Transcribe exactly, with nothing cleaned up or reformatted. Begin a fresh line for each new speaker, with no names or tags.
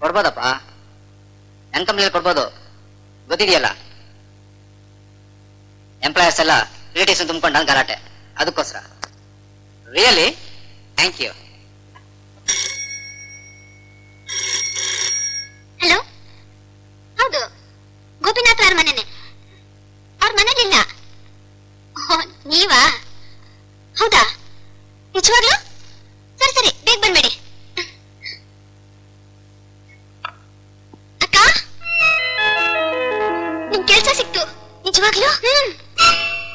ಕೊಡ್ಬೋದಪ್ಪ, ನನ್ನ ಕಂಪ್ನಿಯಲ್ಲಿ ಕೊಡ್ಬೋದು, ಗೊತ್ತಿದೆಯಲ್ಲ. ಎಂಪ್ಲಾಯರ್ಸ್ ಎಲ್ಲ ರಿಲೇಟಿವ್ಸ್ ತುಂಬಿಕೊಂಡು ನಾನು ಗಲಾಟೆ, ಅದಕ್ಕೋಸ್ಕರ. Really thank you.
ಹಲೋ, ಹೌದು, ಗೋಪಿನಾಥ್ ಅವ್ರ ಮನೆನೇ. ಅವ್ರ ಮನೇಲಿಲ್ಲ. ನೀವಾ?